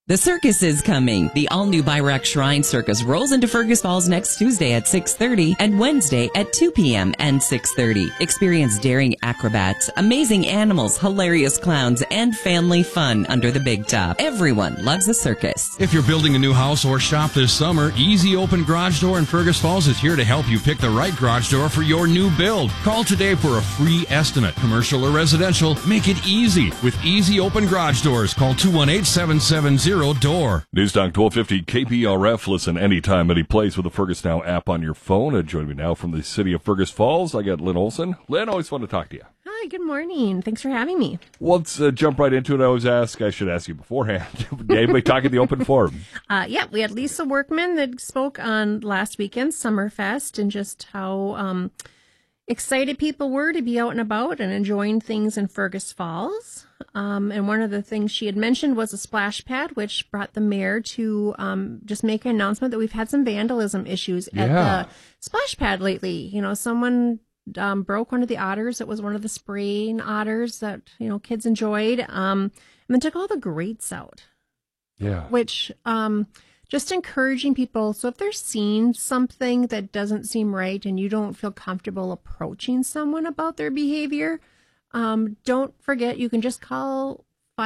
The circus is coming. The all-new Byrack Shrine Circus rolls into Fergus Falls next Tuesday at 6:30 and Wednesday at 2 p.m. and 6:30. Experience daring acrobats, amazing animals, hilarious clowns, and family fun under the big top. Everyone loves a circus. If you're building a new house or shop this summer, Easy Open Garage Door in Fergus Falls is here to help you pick the right garage door for your new build. Call today for a free estimate. Commercial or residential, make it easy with Easy Open Garage Doors. Call 218-770-DOOR. Newstalk 1250 KPRF. Listen anytime, any place with the Fergus Now app on your phone. Joining me now from the city of Fergus Falls, I got Lynn Olson. Lynn, always fun to talk to you. Hi, good morning. Thanks for having me. Let's jump right into it. I should ask you beforehand. Anybody talk at the open forum? Yeah, we had Lisa Workman that spoke on last weekend's Summerfest and just how excited people were to be out and about and enjoying things in Fergus Falls. And one of the things she had mentioned was a splash pad, which brought the mayor to just make an announcement that we've had some vandalism issues at the splash pad lately. You know, someone broke one of the otters. It was one of the spraying otters that, kids enjoyed, and then took all the grates out. Yeah. Which, just encouraging people. So if they're seeing something that doesn't seem right and you don't feel comfortable approaching someone about their behavior, don't forget you can just call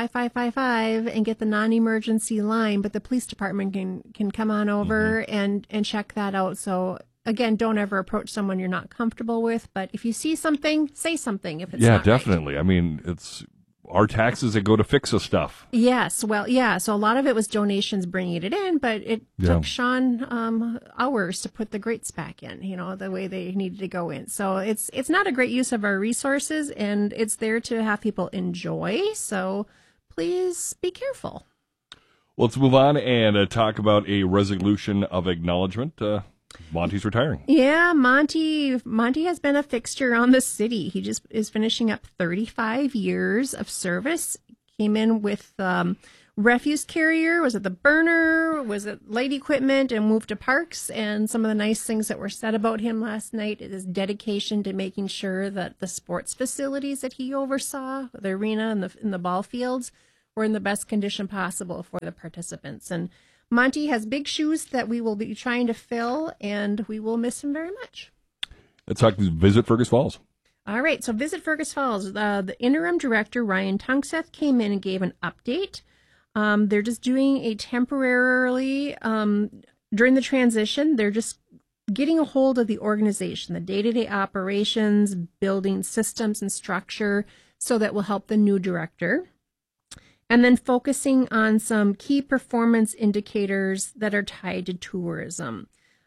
5555 and get the non-emergency line, but the police department can come on over and check that out. So again, don't ever approach someone you're not comfortable with, but if you see something, say something if it's not definitely. Right. I mean, it's our taxes that go to fix the stuff. Yes. Well, yeah. So a lot of it was donations bringing it in, but it took Sean hours to put the grates back in, the way they needed to go in. So it's not a great use of our resources, and it's there to have people enjoy. So please be careful. Well, let's move on and talk about a resolution of acknowledgement. Monty's retiring. Yeah, Monty has been a fixture on the city. He just is finishing up 35 years of service. Came in with refuse carrier, was it the burner, was it light equipment, and moved to parks. And some of the nice things that were said about him last night is dedication to making sure that the sports facilities that he oversaw, the arena and the ball fields, were in the best condition possible for the participants. And Monty has big shoes that we will be trying to fill, and we will miss him very much. Let's talk Visit Fergus Falls. All right, so Visit Fergus Falls. The interim director, Ryan Tunkseth, came in and gave an update. They're just doing a temporarily, during the transition, they're just getting a hold of the organization, the day-to-day operations, building systems and structure, so that will help the new director. And then focusing on some key performance indicators that are tied to tourism.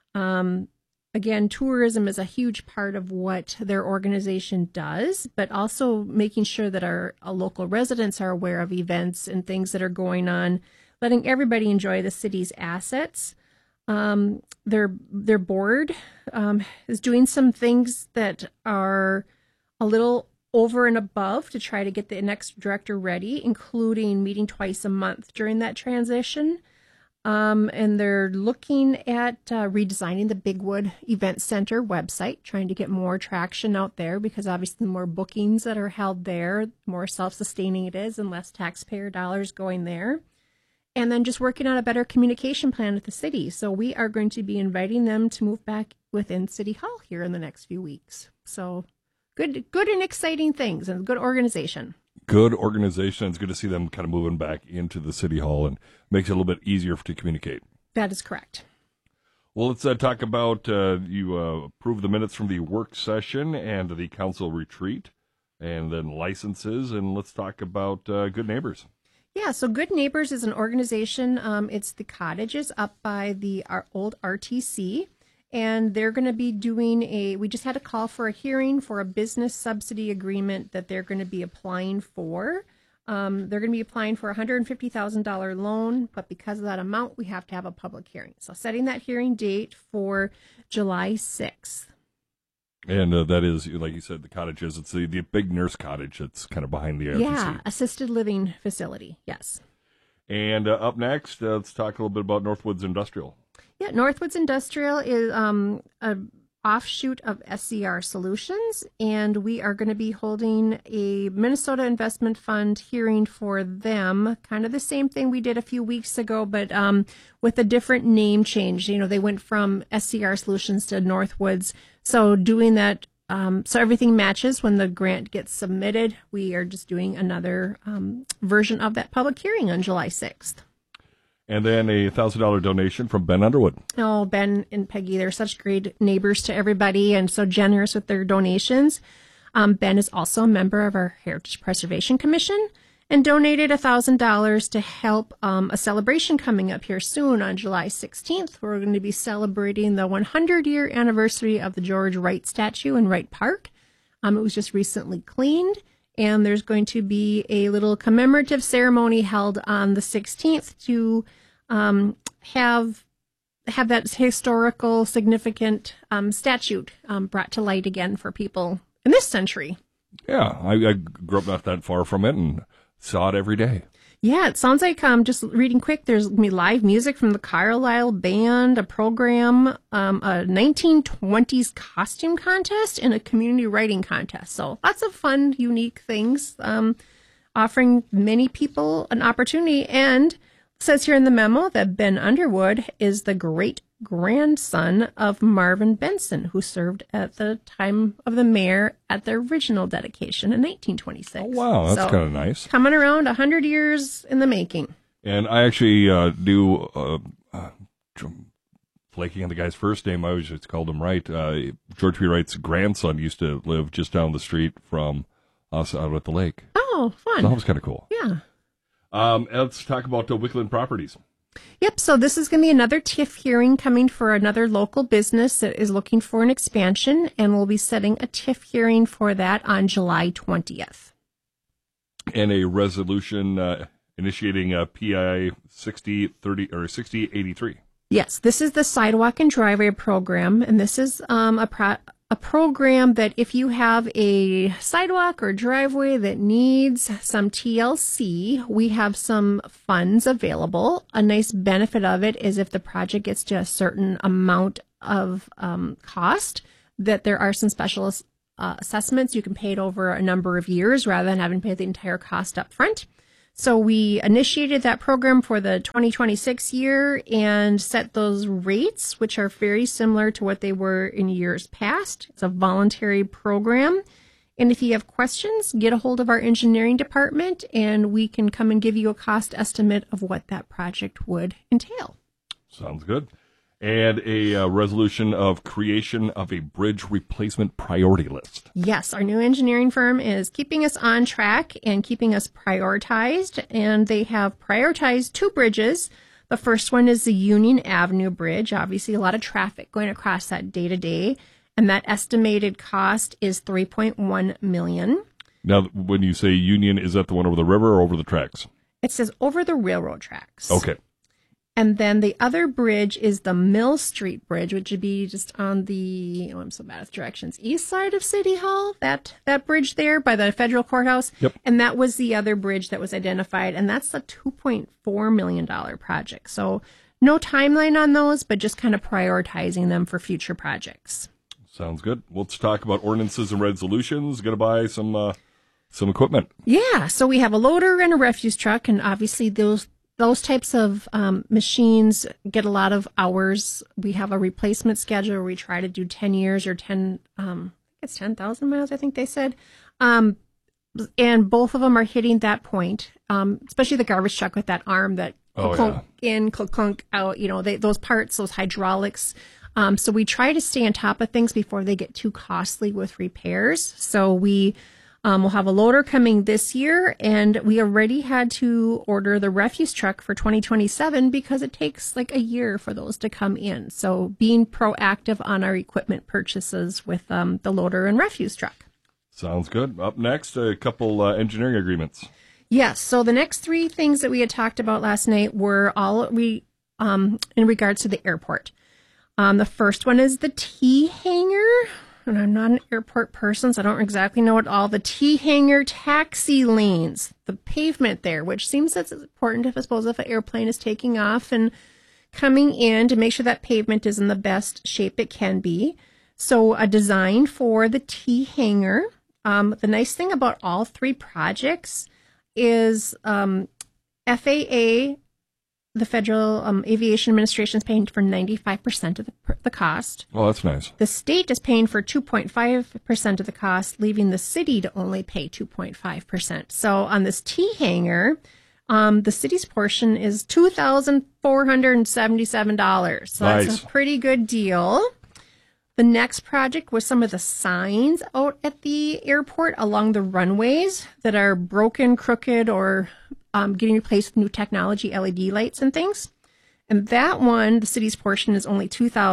Again, tourism is a huge part of what their organization does, but also making sure that our local residents are aware of events and things that are going on, letting everybody enjoy the city's assets. Their board is doing some things that are a little over and above to try to get the next director ready, including meeting twice a month during that transition. And they're looking at redesigning the Bigwood Event Center website, trying to get more traction out there, because obviously the more bookings that are held there, the more self-sustaining it is and less taxpayer dollars going there. And then just working on a better communication plan with the city. So we are going to be inviting them to move back within City Hall here in the next few weeks. So good and exciting things, and good organization. Good organization. It's good to see them kind of moving back into the City Hall, and makes it a little bit easier to communicate. That is correct. Well, let's talk about you approved the minutes from the work session and the council retreat, and then licenses, and let's talk about Good Neighbors. Yeah, so Good Neighbors is an organization. It's the cottages up by our old RTC. And they're going to be doing we just had a call for a hearing for a business subsidy agreement that they're going to be applying for. They're going to be applying for a $150,000 loan, but because of that amount, we have to have a public hearing. So setting that hearing date for July 6th. And that is, like you said, the cottages. It's the big nurse cottage that's kind of behind the RTC. Yeah, assisted living facility, yes. And up next, let's talk a little bit about Northwoods Industrial. Yeah, Northwoods Industrial is offshoot of SCR Solutions, and we are going to be holding a Minnesota Investment Fund hearing for them. Kind of the same thing we did a few weeks ago, but with a different name change. You know, they went from SCR Solutions to Northwoods. So doing that, so everything matches when the grant gets submitted. We are just doing another version of that public hearing on July 6th. And then a $1,000 donation from Ben Underwood. Oh, Ben and Peggy, they're such great neighbors to everybody and so generous with their donations. Ben is also a member of our Heritage Preservation Commission and donated $1,000 to help a celebration coming up here soon on July 16th. We're going to be celebrating the 100-year anniversary of the George Wright statue in Wright Park. It was just recently cleaned. And there's going to be a little commemorative ceremony held on the 16th to have that historical significant statute brought to light again for people in this century. Yeah, I grew up not that far from it and saw it every day. Yeah, it sounds like, just reading quick, there's going to be live music from the Carlisle Band, a program, a 1920s costume contest, and a community writing contest. So lots of fun, unique things, offering many people an opportunity. And it says here in the memo that Ben Underwood is the great-grandson of Marvin Benson, who served at the time of the mayor at the original dedication in 1926. Oh, wow, that's kind of nice. Coming around 100 years in the making. And I actually do, flaking on the guy's first name, I always just called him Wright. George P. Wright's grandson used to live just down the street from us out at the lake. Oh, fun. So that was kind of cool. Yeah. Let's talk about Wickland Properties. Yep, so this is going to be another TIF hearing coming for another local business that is looking for an expansion, and we'll be setting a TIF hearing for that on July 20th. And a resolution initiating PI 6030 or 6083. Yes, this is the sidewalk and driveway program, and this is a program that if you have a sidewalk or driveway that needs some TLC, we have some funds available. A nice benefit of it is if the project gets to a certain amount of cost, that there are some special assessments. You can pay it over a number of years rather than having to pay the entire cost up front. So we initiated that program for the 2026 year and set those rates, which are very similar to what they were in years past. It's a voluntary program. And if you have questions, get a hold of our engineering department and we can come and give you a cost estimate of what that project would entail. Sounds good. And a resolution of creation of a bridge replacement priority list. Yes, our new engineering firm is keeping us on track and keeping us prioritized. And they have prioritized 2 bridges. The first one is the Union Avenue Bridge. Obviously, a lot of traffic going across that day to day. And that estimated cost is $3.1 million. Now, when you say Union, is that the one over the river or over the tracks? It says over the railroad tracks. Okay. And then the other bridge is the Mill Street Bridge, which would be just on the, I'm so bad with directions, east side of City Hall, that bridge there by the federal courthouse. Yep. And that was the other bridge that was identified, and that's a $2.4 million project. So no timeline on those, but just kind of prioritizing them for future projects. Sounds good. Let's talk about ordinances and resolutions. Going to buy some equipment. Yeah, so we have a loader and a refuse truck, and obviously those types of machines get a lot of hours. We have a replacement schedule where we try to do 10 years or 10,000 miles, I think they said. And both of them are hitting that point, especially the garbage truck with that arm that clunk in, clunk out, those parts, those hydraulics. So we try to stay on top of things before they get too costly with repairs. So we'll have a loader coming this year, and we already had to order the refuse truck for 2027 because it takes like a year for those to come in. So being proactive on our equipment purchases with the loader and refuse truck. Sounds good. Up next, a couple engineering agreements. Yes. So the next 3 things that we had talked about last night were all in regards to the airport. The first one is the T-hangar. And I'm not an airport person, so I don't exactly know what all the T-hangar taxi lanes, the pavement there, which seems that's important if an airplane is taking off and coming in to make sure that pavement is in the best shape it can be. So a design for the T hangar. The nice thing about all three projects is FAA, the Federal Aviation Administration, is paying for 95% of the cost. Oh, that's nice. The state is paying for 2.5% of the cost, leaving the city to only pay 2.5%. So on this T hangar, the city's portion is $2,477. So Nice. That's a pretty good deal. The next project was some of the signs out at the airport along the runways that are broken, crooked, or getting replaced with new technology, LED lights and things. And that one, the city's portion is only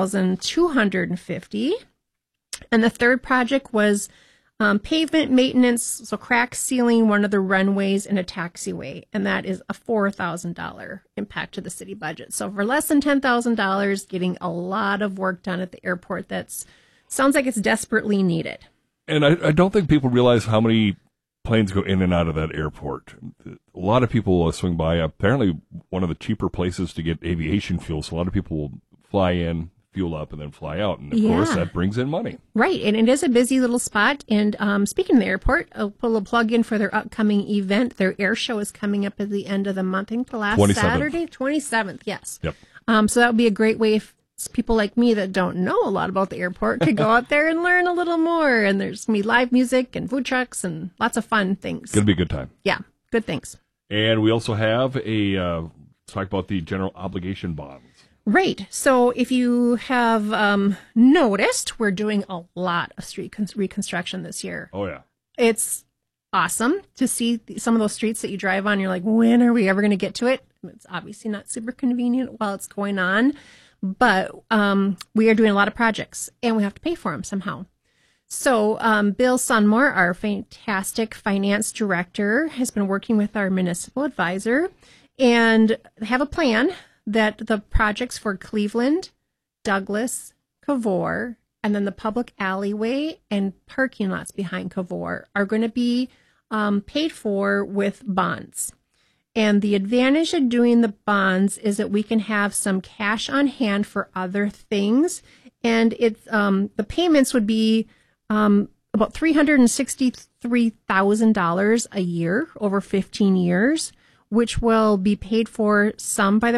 $2,250. And the third project was pavement maintenance, so crack sealing one of the runways in a taxiway, and that is a $4,000 impact to the city budget. So for less than $10,000, getting a lot of work done at the airport sounds like it's desperately needed. And I don't think people realize how many planes go in and out of that airport. A lot of people swing by. Apparently, one of the cheaper places to get aviation fuel, so a lot of people will fly in, fuel up, and then fly out. And, of course, that brings in money. Right, and it is a busy little spot. And speaking of the airport, I'll put a little plug in for their upcoming event. Their air show is coming up at the end of the month. I think the last 27th. Saturday, 27th, yes. Yep. So that would be a great way if people like me that don't know a lot about the airport could go out there and learn a little more. And there's going to be live music and food trucks and lots of fun things. Going to be a good time. Yeah, good things. And we also have let's talk about the general obligation bonds. Right. So if you have noticed, we're doing a lot of street reconstruction this year. Oh, yeah. It's awesome to see some of those streets that you drive on. You're like, when are we ever going to get to it? It's obviously not super convenient while it's going on, but we are doing a lot of projects and we have to pay for them somehow. So Bill Sunmore, our fantastic finance director, has been working with our municipal advisor and have a plan that the projects for Cleveland, Douglas, Cavour, and then the public alleyway and parking lots behind Cavour are going to be paid for with bonds. And the advantage of doing the bonds is that we can have some cash on hand for other things. And it's the payments would be about $363,000 a year over 15 years, which will be paid for some by the